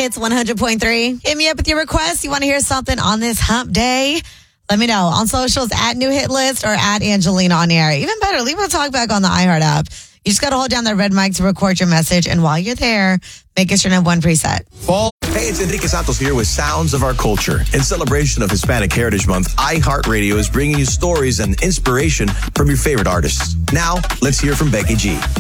Hits 100.3. Hit me up with your requests. You want to hear something on this hump day? Let me know on socials at New Hit List or at Angelina on air. Even better, leave a talk back on the iHeart app. You just got to hold down the red mic to record your message. And while you're there, make it your number one preset. Hey, it's Enrique Santos here with Sounds of Our Culture. In celebration of Hispanic Heritage Month, iHeartRadio is bringing you stories and inspiration from your favorite artists. Now, let's hear from Becky G.